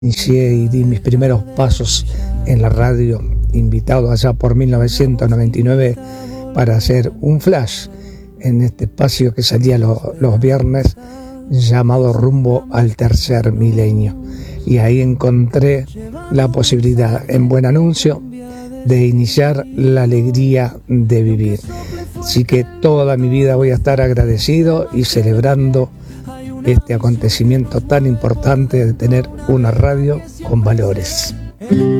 Inicié y di mis primeros pasos en la radio, invitado allá por 1999 para hacer un flash en este espacio que salía los viernes llamado Rumbo al Tercer Milenio. Y ahí encontré la posibilidad, en Buen Anuncio, de iniciar la alegría de vivir. Así que toda mi vida voy a estar agradecido y celebrando este acontecimiento tan importante de tener una radio con valores.